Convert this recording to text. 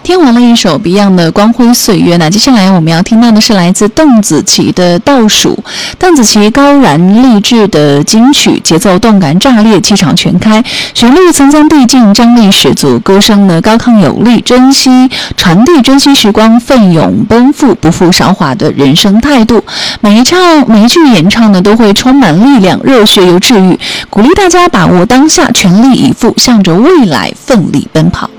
听完了一首 Beyond 的《光辉岁月》，那接下来我们要听到的是来自邓紫棋的《倒数》。邓紫棋高燃励志的金曲，节奏动感炸裂，气场全开，旋律层层递进，张力十足，歌声呢高亢有力，传递珍惜时光，奋勇奔赴，不负韶华的人生态度。每一句演唱呢都会充满力量，热血又治愈，鼓励大家把握当下，全力以赴，向着未来奋力奔跑。